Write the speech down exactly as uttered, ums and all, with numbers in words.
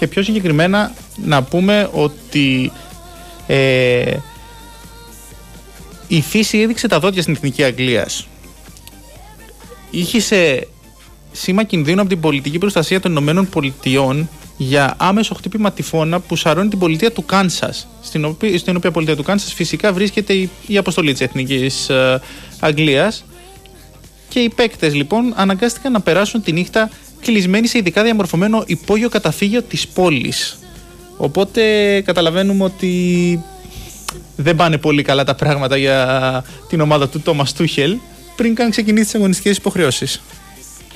Και πιο συγκεκριμένα να πούμε ότι ε, η φύση έδειξε τα δόντια στην Εθνική Αγγλίας. Είχε σε σήμα κινδύνου από την πολιτική προστασία των Ηνωμένων Πολιτειών για άμεσο χτύπημα τυφώνα που σαρώνει την πολιτεία του Κάνσας, στην οποία, στην οποία πολιτεία του Κάνσας φυσικά βρίσκεται η, η αποστολή της Εθνικής ε, Αγγλίας. Και οι παίκτες λοιπόν αναγκάστηκαν να περάσουν τη νύχτα κλεισμένοι σε ειδικά διαμορφωμένο υπόγειο καταφύγιο της πόλης. Οπότε καταλαβαίνουμε ότι δεν πάνε πολύ καλά τα πράγματα για την ομάδα του Τόμας Τούχελ πριν καν ξεκινήσει τις αγωνιστικές υποχρεώσεις.